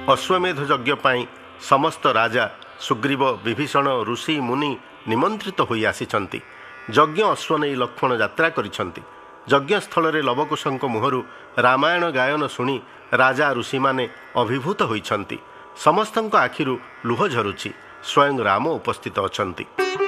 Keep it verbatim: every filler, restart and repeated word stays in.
ଅଶ୍ୱମେଧ ଯଜ୍ଞ ପାଇଁ ସମସ୍ତ ରାଜା ସୁଗ୍ରୀବ ବିଭୀଷଣ ଋଷି ମୁନି ନିମନ୍ତ୍ରିତ ହୋଇ ଆସିଛନ୍ତି। ଯଜ୍ଞ ଅଶ୍ୱ ନେଇ ଲକ୍ଷ୍ମଣ ଯାତ୍ରା କରିଛନ୍ତି। ଯଜ୍ଞସ୍ଥଳରେ ଲବକୁଶଙ୍କ ମୁହଁରୁ ରାମାୟଣ ଗାୟନ ଶୁଣି ରାଜା ଋଷିମାନେ ଅଭିଭୂତ ହୋଇଛନ୍ତି। ସମସ୍ତଙ୍କ ଆଖିରୁ ଲୁହ ଝରୁଛି। ସ୍ୱୟଂ ରାମ ଉପସ୍ଥିତ ଅଛନ୍ତି।